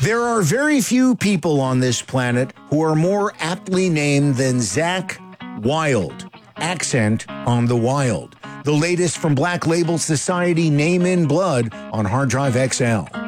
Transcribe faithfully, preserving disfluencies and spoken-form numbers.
There are very few people on this planet who are more aptly named than Zakk Wylde. Accent on the Wild. The latest from Black Label Society, Name in Blood on Hard Drive X L.